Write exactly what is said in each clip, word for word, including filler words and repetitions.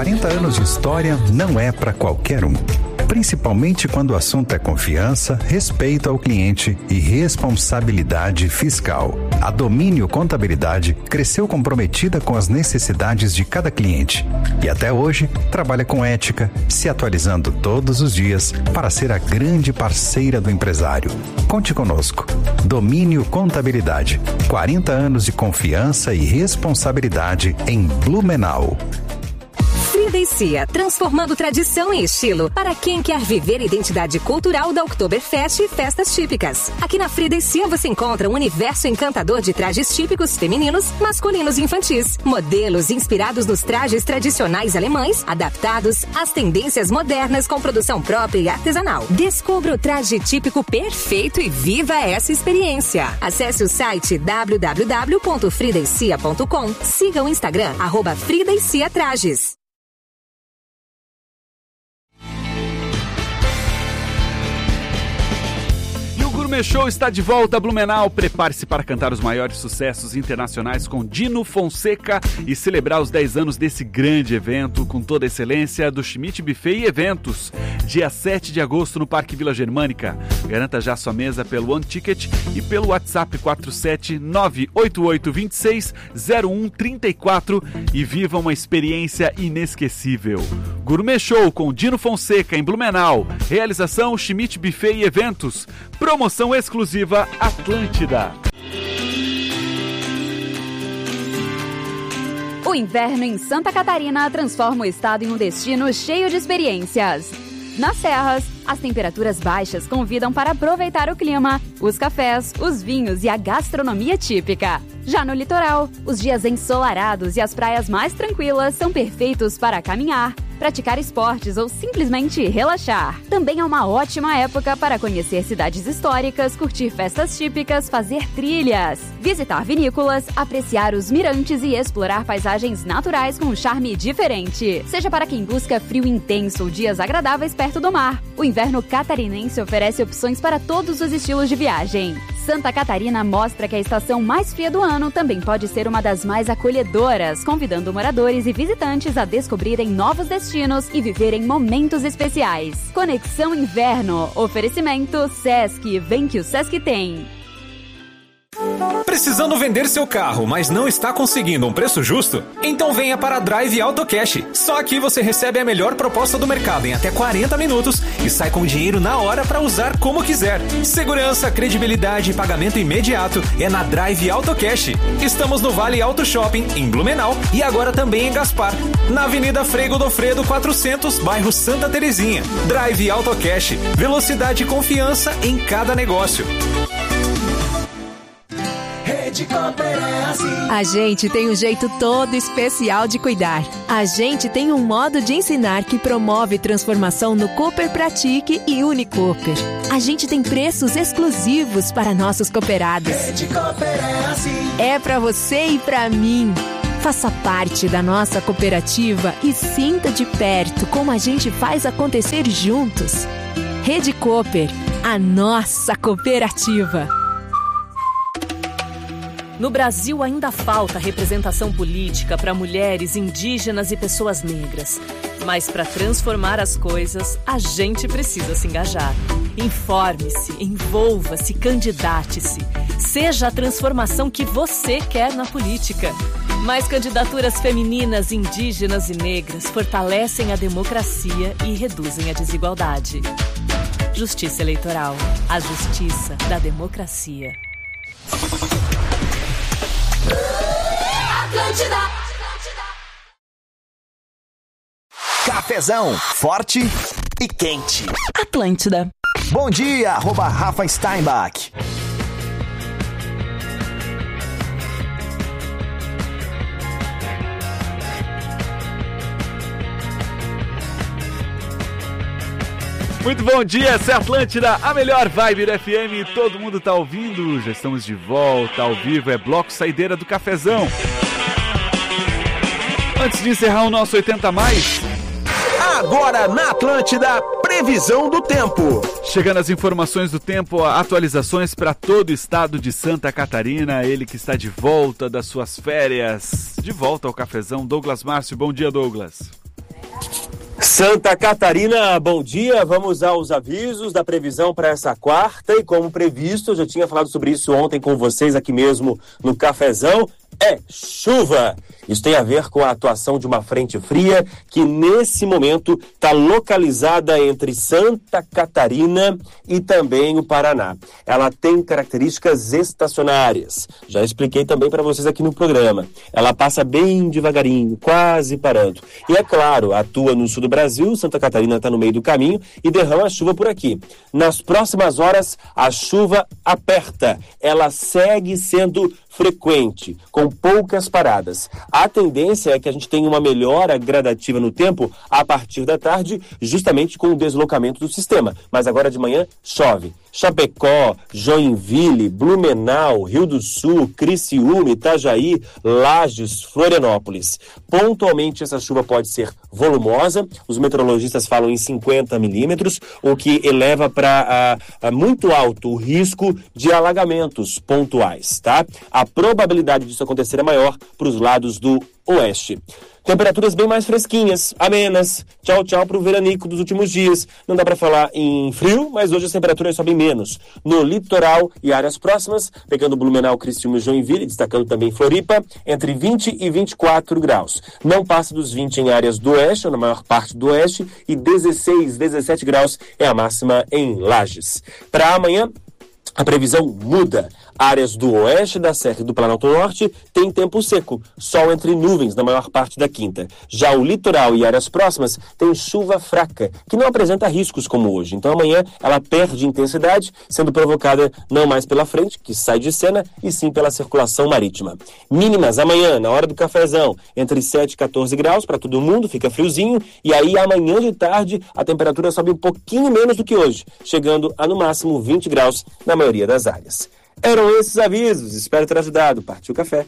quarenta anos de história não é para qualquer um. Principalmente quando o assunto é confiança, respeito ao cliente e responsabilidade fiscal. A Domínio Contabilidade cresceu comprometida com as necessidades de cada cliente e até hoje trabalha com ética, se atualizando todos os dias para ser a grande parceira do empresário. Conte conosco. Domínio Contabilidade. quarenta anos de confiança e responsabilidade em Blumenau. Frida e Cia, transformando tradição em estilo para quem quer viver a identidade cultural da Oktoberfest e festas típicas. Aqui na Frida e Cia você encontra um universo encantador de trajes típicos femininos, masculinos e infantis. Modelos inspirados nos trajes tradicionais alemães, adaptados às tendências modernas com produção própria e artesanal. Descubra o traje típico perfeito e viva essa experiência. Acesse o site w w w ponto frida e cia ponto com. Siga o Instagram, arroba Frida e Cia Trajes. O Gourmet Show está de volta a Blumenau. Prepare-se para cantar os maiores sucessos internacionais com Dino Fonseca e celebrar os dez anos desse grande evento com toda a excelência do Schmidt Buffet e Eventos. Dia sete de agosto no Parque Vila Germânica. Garanta já sua mesa pelo One Ticket e pelo WhatsApp quatro sete nove oito oito dois seis zero um três quatro e viva uma experiência inesquecível. Gourmet Show com Dino Fonseca em Blumenau. Realização Schmidt Buffet e Eventos. Promoção exclusiva Atlântida. O inverno em Santa Catarina transforma o estado em um destino cheio de experiências. Nas serras, as temperaturas baixas convidam para aproveitar o clima, os cafés, os vinhos e a gastronomia típica. Já no litoral, os dias ensolarados e as praias mais tranquilas são perfeitos para caminhar, praticar esportes ou simplesmente relaxar. Também é uma ótima época para conhecer cidades históricas, curtir festas típicas, fazer trilhas, visitar vinícolas, apreciar os mirantes e explorar paisagens naturais com um charme diferente. Seja para quem busca frio intenso ou dias agradáveis perto do mar, o inverno catarinense oferece opções para todos os estilos de viagem. Santa Catarina mostra que a estação mais fria do ano também pode ser uma das mais acolhedoras, convidando moradores e visitantes a descobrirem novos destinos e viverem momentos especiais. Conexão Inverno. Oferecimento Sesc. Vem que o Sesc tem. Precisando vender seu carro, mas não está conseguindo um preço justo? Então venha para a Drive Auto Cash. Só aqui você recebe a melhor proposta do mercado em até quarenta minutos e sai com o dinheiro na hora para usar como quiser. Segurança, credibilidade e pagamento imediato é na Drive Auto Cash. Estamos no Vale Auto Shopping, em Blumenau, e agora também em Gaspar, na Avenida Frei Godofredo quatrocentos, bairro Santa Terezinha. Drive Auto Cash. Velocidade e confiança em cada negócio. A gente tem um jeito todo especial de cuidar. A gente tem um modo de ensinar que promove transformação no Cooper Pratique e Unicooper. A gente tem preços exclusivos para nossos cooperados. É para você e para mim. Faça parte da nossa cooperativa e sinta de perto como a gente faz acontecer juntos. Rede Cooper, a nossa cooperativa. No Brasil ainda falta representação política para mulheres, indígenas e pessoas negras. Mas para transformar as coisas, a gente precisa se engajar. Informe-se, envolva-se, candidate-se. Seja a transformação que você quer na política. Mais candidaturas femininas, indígenas e negras fortalecem a democracia e reduzem a desigualdade. Justiça Eleitoral. A justiça da democracia. Atlântida. Cafezão, forte e quente. Atlântida. Bom dia, arroba Rafa Steinbach. Muito bom dia, essa é a Atlântida, a melhor vibe do F M, todo mundo tá ouvindo, já estamos de volta, ao vivo, é Bloco Saideira do Cafezão. Antes de encerrar o nosso oitenta mais... Agora na Atlântida, previsão do tempo. Chegando as informações do tempo, atualizações para todo o estado de Santa Catarina, ele que está de volta das suas férias, de volta ao Cafezão, Douglas Márcio, bom dia Douglas. Santa Catarina, bom dia. Vamos aos avisos da previsão para essa quarta e, como previsto, eu já tinha falado sobre isso ontem com vocês aqui mesmo no Cafezão, é chuva. Isso tem a ver com a atuação de uma frente fria que nesse momento está localizada entre Santa Catarina e também o Paraná. Ela tem características estacionárias. Já expliquei também para vocês aqui no programa. Ela passa bem devagarinho, quase parando. E é claro, atua no sul do Brasil, Santa Catarina está no meio do caminho e derrama a chuva por aqui. Nas próximas horas, a chuva aperta. Ela segue sendo frequente, com poucas paradas. A tendência é que a gente tenha uma melhora gradativa no tempo a partir da tarde, justamente com o deslocamento do sistema. Mas agora de manhã chove. Chapecó, Joinville, Blumenau, Rio do Sul, Criciúma, Itajaí, Lages, Florianópolis. Pontualmente essa chuva pode ser volumosa, os meteorologistas falam em cinquenta milímetros, o que eleva para muito alto o risco de alagamentos pontuais, tá? A probabilidade disso acontecer é maior para os lados do oeste. Temperaturas bem mais fresquinhas, amenas. Tchau, tchau para o veranico dos últimos dias. Não dá para falar em frio, mas hoje as temperaturas sobem menos. No litoral e áreas próximas, pegando Blumenau, Criciúma e Joinville, destacando também Floripa, entre vinte e vinte e quatro graus. Não passa dos vinte em áreas do oeste, ou na maior parte do oeste, e dezesseis, dezessete graus é a máxima em Lages. Para amanhã, a previsão muda. Áreas do oeste da Serra e do Planalto Norte tem tempo seco, sol entre nuvens na maior parte da quinta. Já o litoral e áreas próximas tem chuva fraca, que não apresenta riscos como hoje. Então amanhã ela perde intensidade, sendo provocada não mais pela frente, que sai de cena, e sim pela circulação marítima. Mínimas amanhã, na hora do cafezão, entre sete e quatorze graus para todo mundo, fica friozinho, e aí amanhã de tarde a temperatura sobe um pouquinho menos do que hoje, chegando a no máximo vinte graus na maioria das áreas. Eram esses avisos, espero ter ajudado. Partiu o café.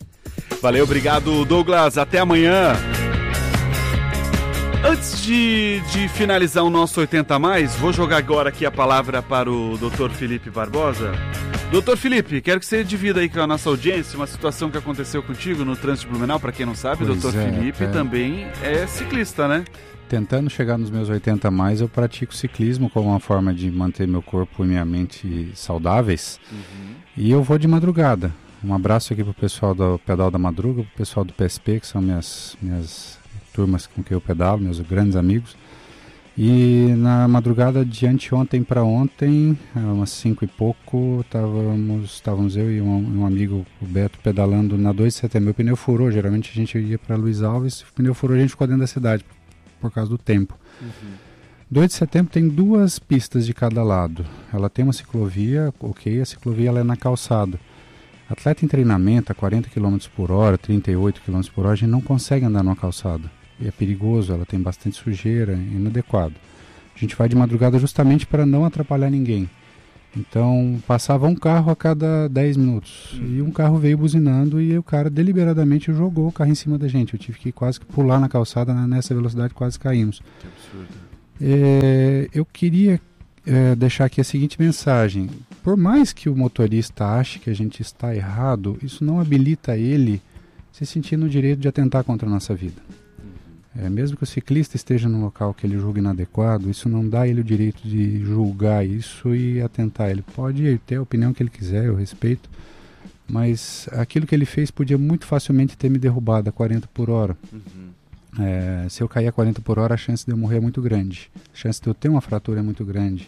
Valeu, obrigado, Douglas. Até amanhã. Antes de, de finalizar o nosso oitenta a mais, vou jogar agora aqui a palavra para o doutor Felipe Barbosa. doutor Felipe, quero que você divida aí com a nossa audiência uma situação que aconteceu contigo no trânsito de Blumenau. Para quem não sabe, o doutor é, Felipe é. também é ciclista, né? Tentando chegar nos meus oitenta a mais, eu pratico ciclismo como uma forma de manter meu corpo e minha mente saudáveis. Uhum. E eu vou de madrugada. Um abraço aqui pro pessoal do Pedal da Madruga, pro pessoal do P S P, que são minhas, minhas turmas com quem eu pedalo, meus grandes amigos. E na madrugada de anteontem para ontem, umas cinco e pouco, estávamos, estávamos eu e um, um amigo, o Beto, pedalando na dois de setembro. O pneu furou, geralmente a gente ia para Luiz Alves, o pneu furou, a gente ficou dentro da cidade por causa do tempo. Uhum. dois de setembro tem duas pistas de cada lado. Ela tem uma ciclovia, ok, a ciclovia ela é na calçada. Atleta em treinamento a quarenta quilômetros por hora, trinta e oito quilômetros por hora, a gente não consegue andar numa calçada. E é perigoso, ela tem bastante sujeira, é inadequado. A gente vai de madrugada justamente para não atrapalhar ninguém. Então passava um carro a cada dez minutos. Uhum. E um carro veio buzinando e o cara deliberadamente jogou o carro em cima da gente. Eu tive que quase que pular na calçada, né? Nessa velocidade quase caímos. Que absurdo. É, eu queria é, deixar aqui a seguinte mensagem. Por mais que o motorista ache que a gente está errado, isso não habilita ele se sentir no direito de atentar contra a nossa vida. É, mesmo que o ciclista esteja num local que ele julgue inadequado, isso não dá ele o direito de julgar isso e atentar. Ele pode ter a opinião que ele quiser, eu respeito, mas aquilo que ele fez podia muito facilmente ter me derrubado a quarenta por hora. Uhum. É, se eu cair a quarenta por hora, a chance de eu morrer é muito grande. A chance de eu ter uma fratura é muito grande.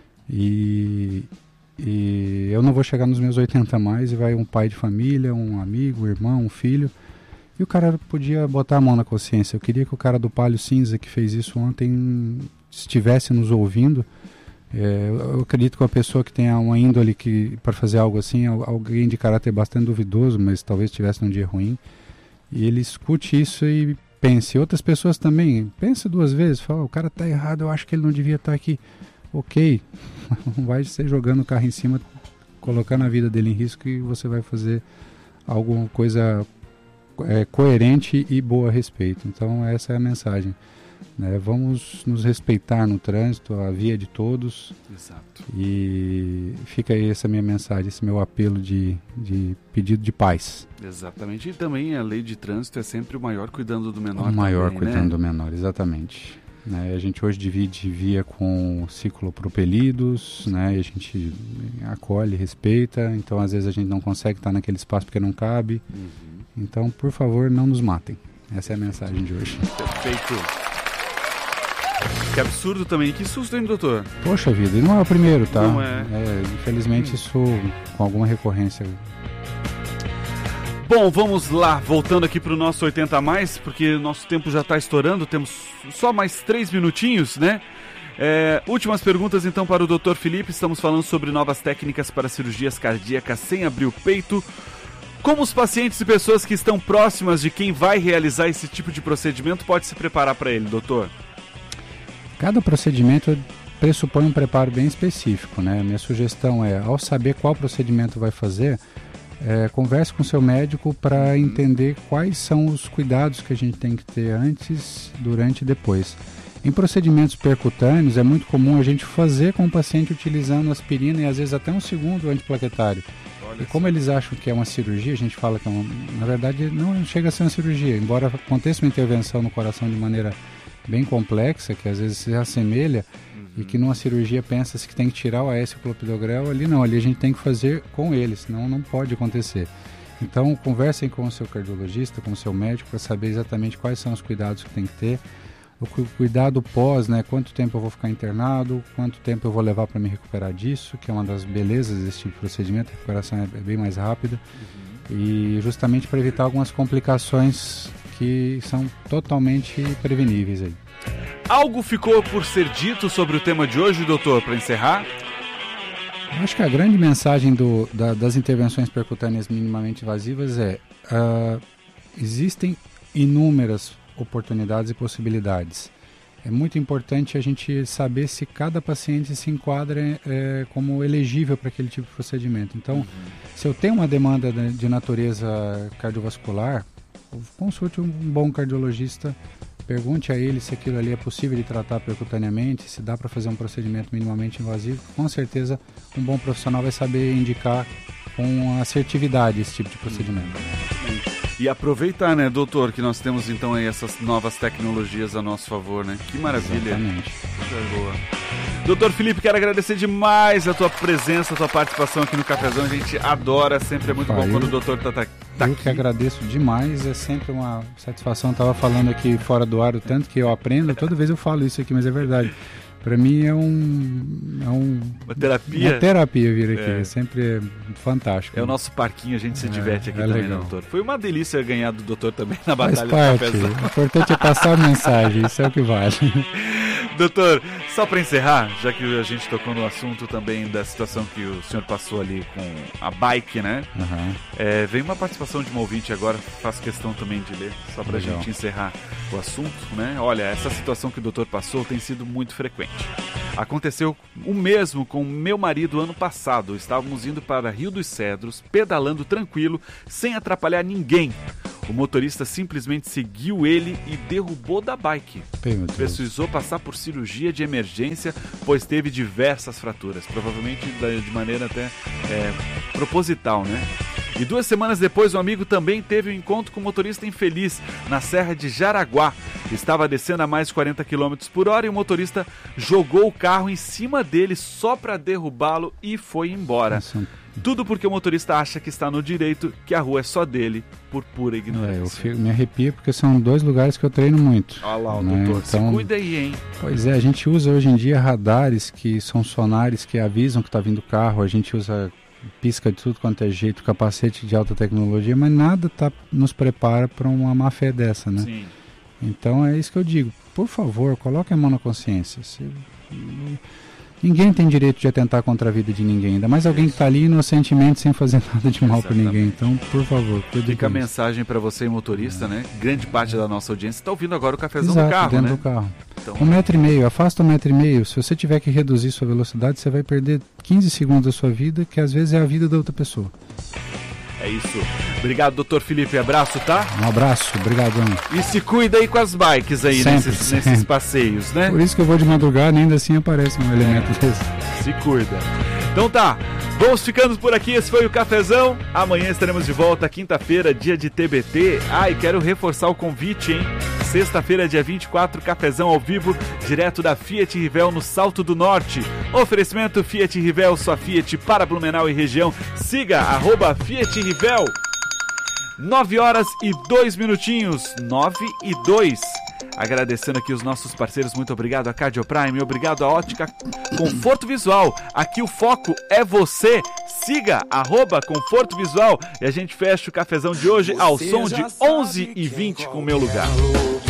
E, e eu não vou chegar nos meus oitenta mais e vai um pai de família, um amigo, um irmão, um filho. E o cara podia botar a mão na consciência. Eu queria que o cara do Palio Cinza que fez isso ontem estivesse nos ouvindo. É, eu acredito que uma pessoa que tenha uma índole que, para fazer algo assim, alguém de caráter bastante duvidoso, mas talvez estivesse num dia ruim, e ele escute isso e pense. Outras pessoas também, pense duas vezes, fala, o cara está errado, eu acho que ele não devia estar aqui. Ok, não vai ser jogando o carro em cima, colocando a vida dele em risco e você vai fazer alguma coisa É, coerente e boa a respeito. Então essa é a mensagem, né? Vamos nos respeitar no trânsito, a via de todos. Exato. E fica aí essa minha mensagem, esse meu apelo de, de pedido de paz. Exatamente. E também a lei de trânsito é sempre o maior cuidando do menor. O maior também, cuidando né? do menor, exatamente. né? A gente hoje divide via com ciclopropelidos, né? E a gente acolhe, respeita, então às vezes a gente não consegue estar naquele espaço porque não cabe. Uhum. Então, por favor, não nos matem. Essa é a mensagem de hoje. Perfeito. Que absurdo também. Que susto, hein, doutor? Poxa vida, e não é o primeiro, tá? Não é. é infelizmente, hum. isso com alguma recorrência. Bom, vamos lá, voltando aqui para o nosso oitenta a mais, porque nosso tempo já está estourando, temos só mais três minutinhos, né? É, últimas perguntas então para o doutor Felipe, estamos falando sobre novas técnicas para cirurgias cardíacas sem abrir o peito. Como os pacientes e pessoas que estão próximas de quem vai realizar esse tipo de procedimento pode se preparar para ele, doutor? Cada procedimento pressupõe um preparo bem específico, né? Minha sugestão é, ao saber qual procedimento vai fazer, É, converse com o seu médico para entender quais são os cuidados que a gente tem que ter antes, durante e depois. Em procedimentos percutâneos é muito comum a gente fazer com o paciente utilizando aspirina e às vezes até um segundo antiplaquetário. Olha, e como eles acham que é uma cirurgia, a gente fala que é uma, na verdade não chega a ser uma cirurgia, embora aconteça uma intervenção no coração de maneira bem complexa, que às vezes se assemelha, e que numa cirurgia pensa-se que tem que tirar o aécio clopidogrel, ali não, ali a gente tem que fazer com ele, senão não pode acontecer. Então conversem com o seu cardiologista, com o seu médico, para saber exatamente quais são os cuidados que tem que ter. O cuidado pós, né, quanto tempo eu vou ficar internado, quanto tempo eu vou levar para me recuperar disso, que é uma das belezas desse tipo de procedimento, a recuperação é bem mais rápida, uhum. e justamente para evitar algumas complicações que são totalmente preveníveis aí. Algo ficou por ser dito sobre o tema de hoje, doutor, para encerrar? Acho que a grande mensagem do, da, das intervenções percutâneas minimamente invasivas é uh, existem inúmeras oportunidades e possibilidades. É muito importante a gente saber se cada paciente se enquadra é, como elegível para aquele tipo de procedimento. Então, uhum. se eu tenho uma demanda de, de natureza cardiovascular, consulte um bom cardiologista. Pergunte a ele se aquilo ali é possível de tratar percutaneamente, se dá para fazer um procedimento minimamente invasivo. Com certeza, um bom profissional vai saber indicar com assertividade esse tipo de procedimento. E aproveitar, né, doutor, que nós temos então aí essas novas tecnologias a nosso favor, né? Que maravilha. Exatamente. Coisa boa. Doutor Felipe, quero agradecer demais a tua presença, a tua participação aqui no Cafezão. A gente adora, sempre é muito Pai, bom quando o doutor tá, tá, tá eu aqui. Eu que agradeço demais, é sempre uma satisfação. Eu tava falando aqui fora do ar o tanto que eu aprendo, toda vez eu falo isso aqui, mas é verdade. Para mim é um, é um... Uma terapia? Uma terapia vir aqui, é, é sempre fantástico. É o nosso parquinho, a gente se diverte é, aqui é também, legal. né, doutor? Foi uma delícia ganhar do doutor também na Faz Batalha parte. do Cafezão. O importante é passar a mensagem, isso é o que vale. Doutor, só para encerrar, já que a gente tocou no assunto também da situação que o senhor passou ali com a bike, né? Uhum. É, vem uma participação de um ouvinte agora, faço questão também de ler, só para a gente encerrar o assunto, né? Olha, essa situação que o doutor passou tem sido muito frequente. Aconteceu o mesmo com meu marido ano passado. Estávamos indo para Rio dos Cedros, pedalando tranquilo, sem atrapalhar ninguém. O motorista simplesmente seguiu ele e derrubou da bike. Precisou passar por cirurgia de emergência, pois teve diversas fraturas, provavelmente de maneira até é, proposital, né? E duas semanas depois, um amigo também teve um encontro com um motorista infeliz na Serra de Jaraguá. Estava descendo a mais de quarenta quilômetros por hora e o motorista jogou o carro em cima dele só para derrubá-lo e foi embora. Nossa. Tudo porque o motorista acha que está no direito, que a rua é só dele, por pura ignorância. É, eu fico, me arrepio porque são dois lugares que eu treino muito. Olha lá, né? doutor, então, se cuida aí, hein? Pois é, a gente usa hoje em dia radares que são sonares que avisam que está vindo carro, a gente usa pisca de tudo quanto é jeito, capacete de alta tecnologia, mas nada tá, nos prepara para uma má fé dessa, né? Sim. Então é isso que eu digo, por favor, coloque a mão na consciência. Se, ninguém tem direito de atentar contra a vida de ninguém, ainda mais alguém que está ali inocentemente sem fazer nada de mal para ninguém. Então, por favor, cuide. Fica a mensagem para você, motorista, é. né? Grande parte da nossa audiência está ouvindo agora o Cafezão Exato, do carro, dentro né? do carro. Então, um metro e meio, afasta um metro e meio. Se você tiver que reduzir sua velocidade, você vai perder quinze segundos da sua vida, que às vezes é a vida da outra pessoa. É isso. Obrigado, doutor Felipe. Abraço, tá? Um abraço, obrigadão. E se cuida aí com as bikes aí, sempre, nesses, sempre. nesses passeios, né? Por isso que eu vou de madrugada e ainda assim aparece um elemento é. desse. Se cuida. Então Então tá, vamos ficando por aqui, esse foi o Cafezão. Amanhã estaremos de volta, quinta-feira, dia de T B T. Ah, e quero reforçar o convite, hein? Sexta-feira, dia vinte e quatro, Cafezão ao vivo, direto da Fiat Rivel no Salto do Norte. Oferecimento Fiat Rivel, sua Fiat para Blumenau e região. Siga, arroba Fiat Rivel. Nove horas e dois minutinhos, nove e dois. Agradecendo aqui os nossos parceiros, muito obrigado a Cardio Prime, obrigado a Ótica Conforto Visual. Aqui o foco é você. Siga, arroba Conforto Visual. E a gente fecha o Cafezão de hoje ao som de onze e vinte com o Meu Lugar.